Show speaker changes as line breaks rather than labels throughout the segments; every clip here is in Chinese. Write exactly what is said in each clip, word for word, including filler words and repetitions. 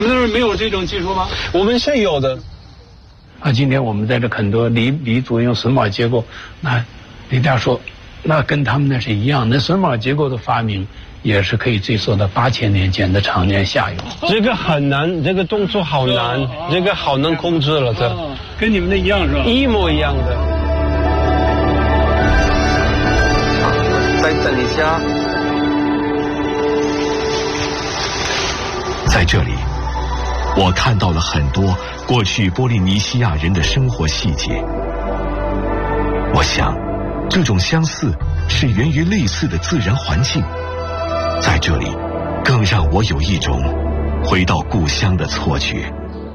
你们那儿没有这种技术吗？
我们是有的。
啊，今天我们在这很多黎黎族用榫卯结构，那李大说，那跟他们那是一样。那榫卯结构的发明也是可以追溯到八千年前的常年下游。
这个很难，这个动作好难，这个好难控制了，这、哦、
跟你们的一样是吧？
一模一样的。
再等一下，
在这里，我看到了很多过去波利尼西亚人的生活细节。我想，这种相似是源于类似的自然环境。在这里，更让我有一种回到故乡的错觉。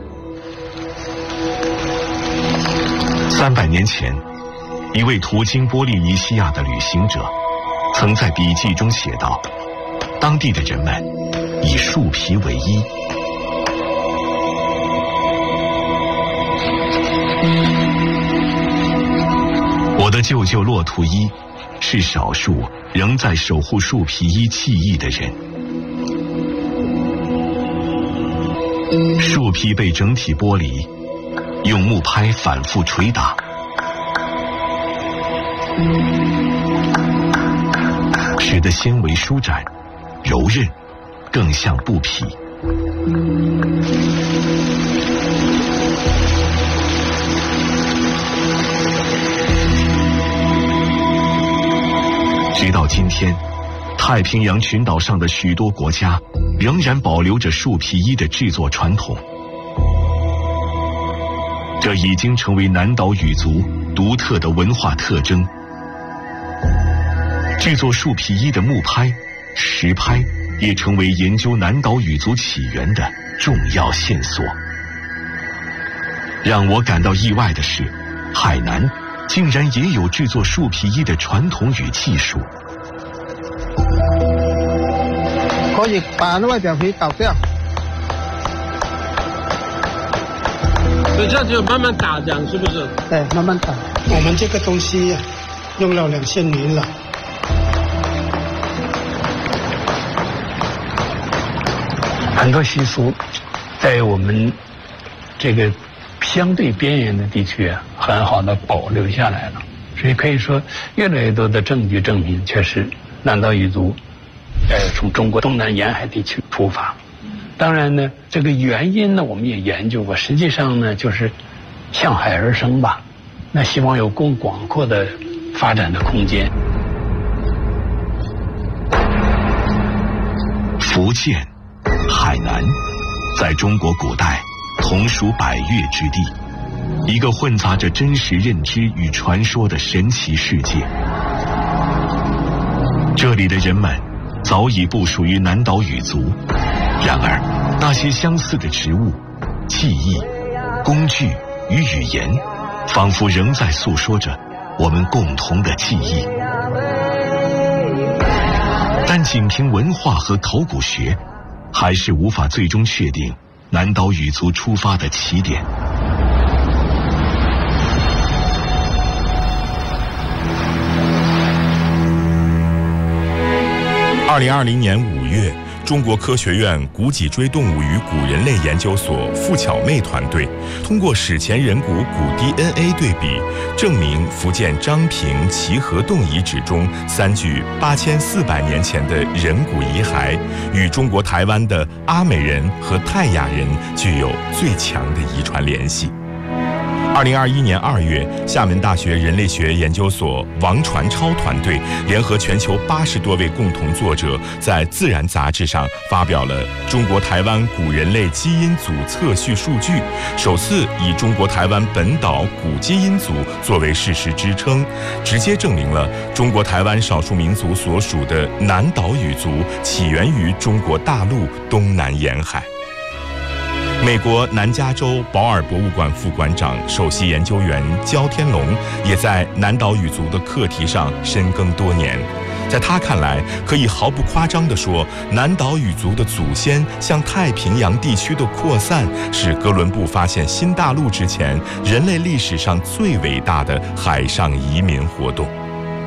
三百年前，一位途经波利尼西亚的旅行者，曾在笔记中写道：当地的人们以树皮为衣。我的舅舅洛图伊是少数仍在守护树皮衣技艺的人。树皮被整体剥离，用木拍反复捶打，使得纤维舒展、柔韧，更像布匹。直到今天，太平洋群岛上的许多国家仍然保留着树皮衣的制作传统。这已经成为南岛语族独特的文化特征。制作树皮衣的木拍、石拍也成为研究南岛语族起源的重要线索。让我感到意外的是，海南竟然也有制作树皮衣的传统与技术。
可以把那外表皮搞掉。
所以这样就慢慢打，这样是不是？
对，慢慢打。我们这个东西用了两千年了。
很多习俗在我们这个相对边缘的地区啊，很好的保留下来了。所以可以说，越来越多的证据证明，确实南岛语族呃从中国东南沿海地区出发。当然呢，这个原因呢，我们也研究过。实际上呢，就是向海而生吧。那希望有更广阔的发展的空间。
福建、海南，在中国古代同属百越之地，一个混杂着真实认知与传说的神奇世界。这里的人们早已不属于南岛语族。然而，那些相似的植物、技艺、工具与语言，仿佛仍在诉说着我们共同的记忆。但仅凭文化和考古学，还是无法最终确定南岛语族出发的起点。
二零二零年五月，中国科学院古脊椎动物与古人类研究所傅巧妹团队通过史前人骨骨 D N A 对比，证明福建漳平齐河洞遗址中三具八千四百年前的人骨遗骸与中国台湾的阿美人和泰雅人具有最强的遗传联系。二零二一年二月，厦门大学人类学研究所王传超团队联合全球八十多位共同作者，在《自然》杂志上发表了中国台湾古人类基因组测序数据，首次以中国台湾本岛古基因组作为事实支撑，直接证明了中国台湾少数民族所属的南岛语族起源于中国大陆东南沿海。美国南加州保尔博物馆副馆长、首席研究员焦天龙也在南岛语族的课题上深耕多年。在他看来，可以毫不夸张地说，南岛语族的祖先向太平洋地区的扩散，是哥伦布发现新大陆之前人类历史上最伟大的海上移民活动。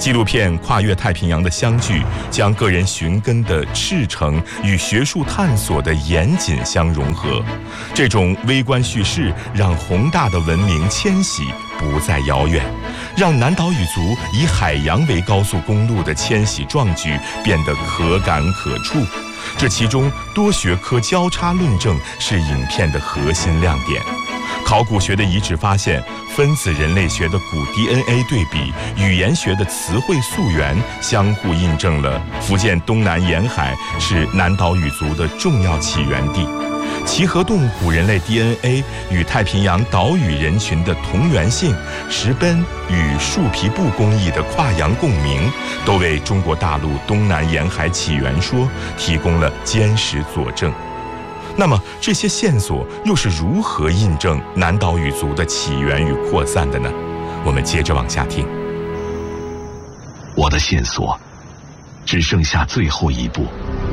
纪录片跨越太平洋的相聚，将个人寻根的赤诚与学术探索的严谨相融合。这种微观叙事让宏大的文明迁徙不再遥远，让南岛语族以海洋为高速公路的迁徙壮举变得可感可触。这其中多学科交叉论证是影片的核心亮点。考古学的遗址发现，分子人类学的古 D N A 对比，语言学的词汇溯源，相互印证了福建东南沿海是南岛语族的重要起源地。齐河洞古人类 D N A 与太平洋岛屿人群的同源性，石奔与树皮布工艺的跨洋共鸣，都为中国大陆东南沿海起源说提供了坚实佐证。那么这些线索又是如何印证南岛语族的起源与扩散的呢？我们接着往下听。
我的线索只剩下最后一步。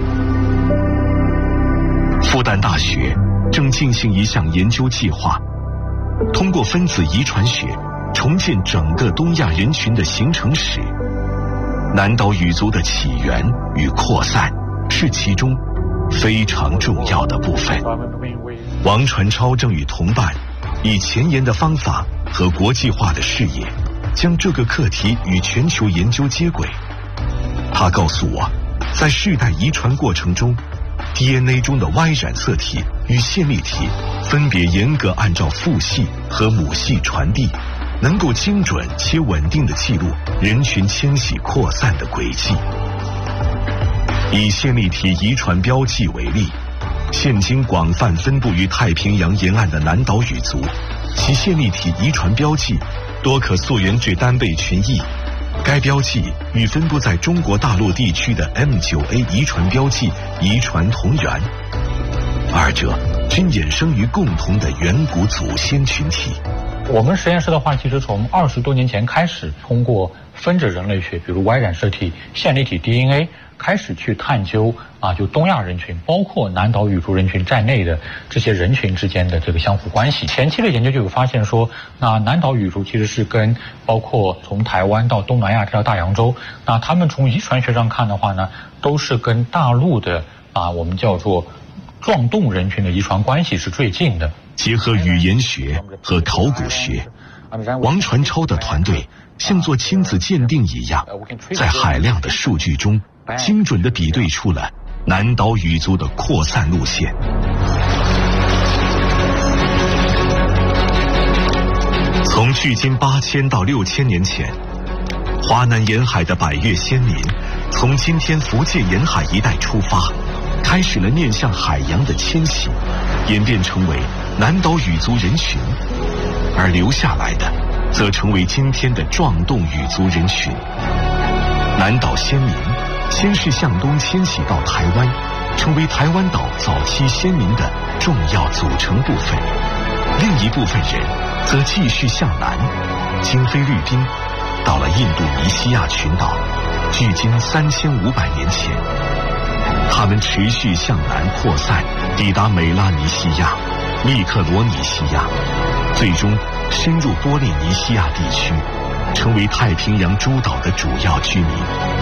复旦大学正进行一项研究计划，通过分子遗传学重建整个东亚人群的形成史。南岛语族的起源与扩散是其中非常重要的部分。王传超正与同伴以前沿的方法和国际化的视野，将这个课题与全球研究接轨。他告诉我，在世代遗传过程中， D N A 中的 Y 染色体与线粒体分别严格按照父系和母系传递，能够精准且稳定地记录人群迁徙扩散的轨迹。以线粒体遗传标记为例，现今广泛分布于太平洋沿岸的南岛语族，其线粒体遗传标记多可溯源至单倍群异。该标记与分布在中国大陆地区的 M 九 A 遗传标记遗传同源，二者均衍生于共同的远古祖先群体。
我们实验室的话，其实从二十多年前开始，通过分子人类学，比如 Y 染色体、线粒体 D N A， 开始去探究啊，就东亚人群，包括南岛语族人群在内的这些人群之间的这个相互关系。前期的研究就有发现说，那南岛语族其实是跟包括从台湾到东南亚再到大洋洲，那他们从遗传学上看的话呢，都是跟大陆的啊我们叫做壮动人群的遗传关系是最近的。
结合语言学和考古学，王传超的团队像做亲子鉴定一样，在海量的数据中精准地比对出了南岛语族的扩散路线。从距今八千到六千年前，华南沿海的百越先民从今天福建沿海一带出发，开始了面向海洋的迁徙，演变成为南岛语族人群，而留下来的则成为今天的壮动语族人群。南岛先民先是向东迁徙到台湾，成为台湾岛早期先民的重要组成部分。另一部分人则继续向南，经菲律宾，到了印度尼西亚群岛，距今三千五百年前。他们持续向南扩散，抵达美拉尼西亚、密克罗尼西亚，最终深入波利尼西亚地区，成为太平洋诸岛的主要居民。